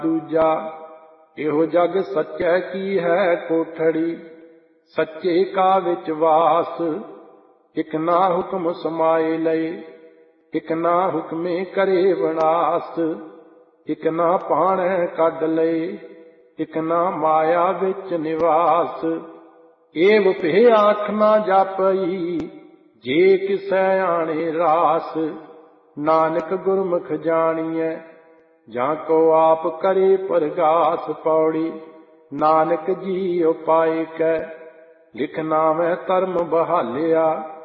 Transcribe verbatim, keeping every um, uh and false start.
दूजा एहो जग सच्चै की है कोठड़ी, सच्चे का विच वास। इक ना हुक्म समाए लए, इक ना हुक्मे करे विनाश। इक ना पाणै कढ लए, इक ना माया विच निवास। एव पे आख ना जापई, जे किसै आणे रास। नानक गुरमुख जानिए, जाको आप करे परगास। पौड़ी नानक जी उपाय कै, लिख नामै धर्म बहालिया।